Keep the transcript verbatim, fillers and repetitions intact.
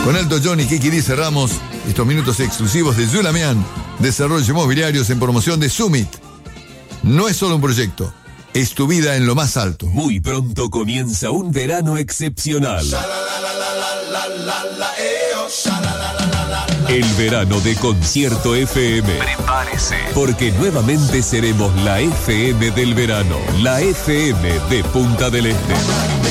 Con Alto John y Kiki D cerramos estos minutos exclusivos de Yulamian, Desarrollo Inmobiliarios en promoción de Summit. No es solo un proyecto, es tu vida en lo más alto. Muy pronto comienza un verano excepcional. El verano de Concierto F M. Prepárese, porque nuevamente seremos la F M del verano, la F M de Punta del Este.